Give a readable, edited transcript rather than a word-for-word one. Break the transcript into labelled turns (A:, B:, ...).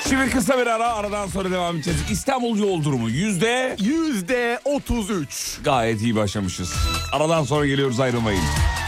A: Şimdi kısa bir aradan sonra devam edeceğiz. İstanbul yol durumu %33.
B: %33.
A: Gayet iyi başlamışız. Aradan sonra geliyoruz, ayrılmayın.